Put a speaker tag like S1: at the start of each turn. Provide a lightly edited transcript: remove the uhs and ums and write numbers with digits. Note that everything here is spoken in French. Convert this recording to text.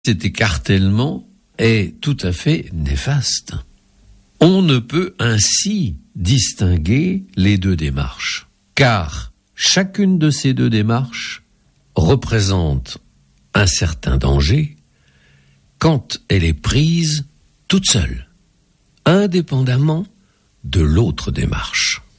S1: Cet écartèlement est tout à fait néfaste. On ne peut ainsi distinguer les deux démarches, car chacune de ces deux démarches représente un certain danger quand elle est prise toute seule, indépendamment de l'autre démarche.